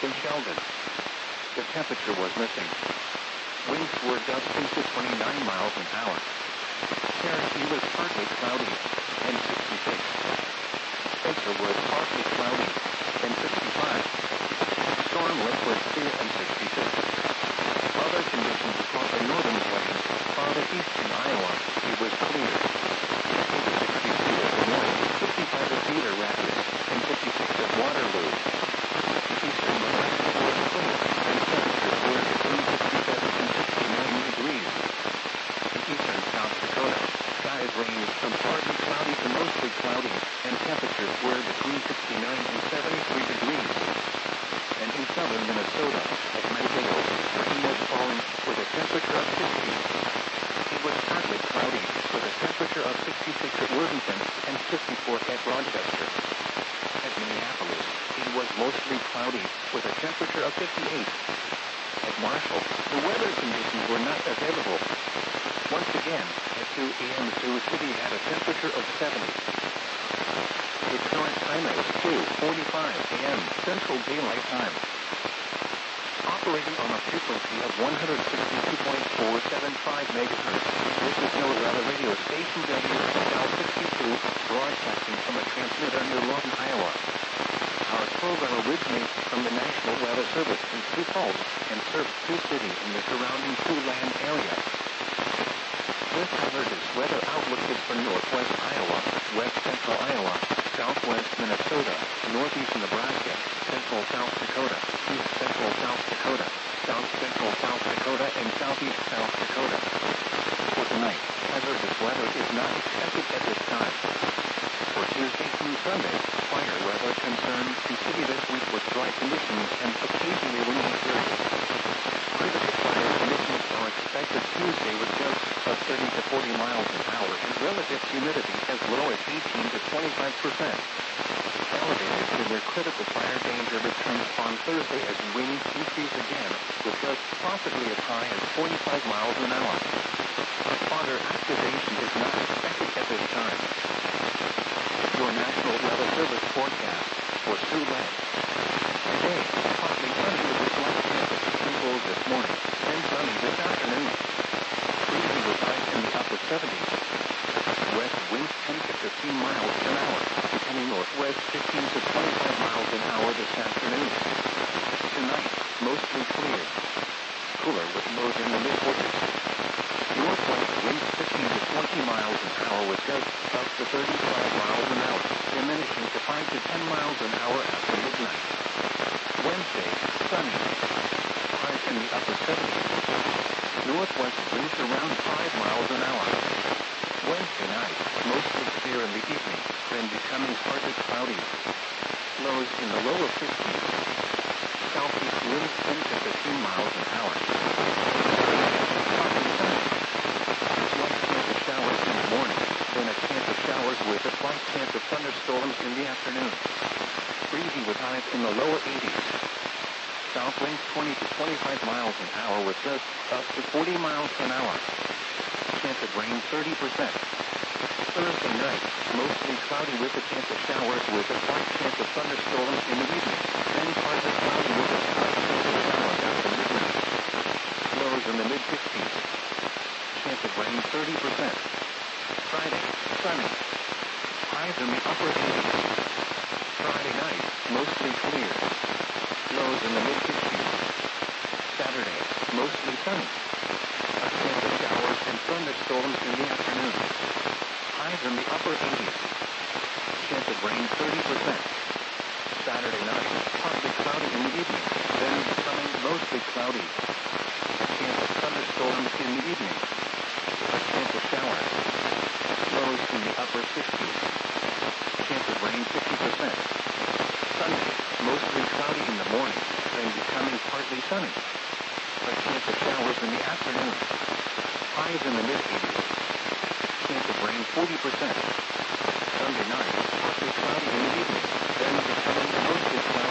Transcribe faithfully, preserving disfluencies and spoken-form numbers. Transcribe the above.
in Sheldon. The temperature was missing. Winds were gusting to twenty-nine miles an hour. Cherokee was partly cloudy and sixty-six. Spencer was partly cloudy and sixty-five. Storm Lake was clear and sixty-six. Other conditions across the northern plains, farther east in Iowa, it was clear. sixty feet at Des Moines, fifty-five at Cedar Rapids, and fifty-six at Waterloo. Eastern Nebraska was clear, and temperatures were between sixty-seven and sixty-nine degrees. Eastern South Dakota, skies ranged from partly cloudy to mostly cloudy, and temperatures were between sixty-nine and seventy-three degrees. And in southern Minnesota, at Mankato, rain was falling with a temperature of sixty. It was partly cloudy, with a temperature of sixty-six at Worthington and fifty-four at Rochester. At Minneapolis, it was mostly cloudy, with a temperature of fifty-eight. At Marshall, the weather conditions were not available. Once again, at two a m Sioux City had a temperature of seventy. Its current time is two forty-five a m Central Daylight Time. Operating on a frequency of one hundred sixty-two point four seven five megahertz, this is Novara Radio Station W L sixty-two, broadcasting from a transmitter near Lawton, Iowa. Our program originates from the National Weather Service in Sioux Falls and serves Sioux City and the surrounding Siouxland area. This hazardous weather outlook is for northwest Iowa, west central Iowa, southwest Minnesota, northeast Nebraska, central South Dakota, east central South Dakota, south central South Dakota, and southeast South Dakota. For tonight, hazardous weather is not expected at this time. For Tuesday through Sunday, fire weather concerns continue this week with dry conditions and occasionally windy periods. Critical fire conditions are expected Tuesday with gusts of thirty to forty miles an hour and relative humidity as low as eighteen to twenty-five percent. Elevators in their critical fire danger returns on Thursday as winds increase again, with gusts possibly as high as forty-five miles an hour. Fire activation is not expected at this time. Your National Weather Service forecast for Siouxland. Today, partly sunny with a slight chance of sprinkles this morning, and sunny this afternoon. Breezy with highs in the upper seventies. West winds ten to fifteen miles an hour, becoming northwest fifteen to twenty-five miles an hour this afternoon. Tonight, mostly clear. Cooler with lows in the mid-forties. Northwest winds fifteen to twenty miles an hour with gusts up to thirty-five miles an hour, diminishing to five to ten miles an hour after midnight. Wednesday, sunny. Highs in the upper seventies. Northwest winds around five miles an hour. Wednesday night, mostly clear in the evening, then becoming partly cloudy. Lows in the lower fifties. Southeast winds ten to fifteen miles an hour. Partly sunny. Slight chance of showers in the morning, then a chance of showers with a slight chance of thunderstorms in the afternoon. Breezy with highs in the lower eighties. South winds twenty to twenty-five miles an hour with gusts up to forty miles an hour. Chance of rain thirty percent. Thursday night, mostly cloudy with a chance of showers with a slight chance of thunderstorms in the evening, then partly cloudy with a slight chance of showers after midnight. Lows in the mid-fifties. Chance of rain thirty percent. Friday, sunny. Highs in the upper eighties. Friday night, mostly clear. Lows in the mid-sixties. Saturday, mostly sunny. A chance of showers and thunderstorms in the afternoon. Highs in the upper eighties. Chance of rain thirty percent. Saturday night, partly cloudy in the evening, then becoming mostly cloudy. A chance of thunderstorms in the evening. A chance of showers. Lows in the upper sixties. Chance of rain fifty percent. Sunday, mostly cloudy in the morning, then becoming partly sunny. A chance of showers in the afternoon. Highs in the mid-eighties. Chance of rain forty percent. Sunday night, partly cloudy in the evening, then becoming mostly cloudy.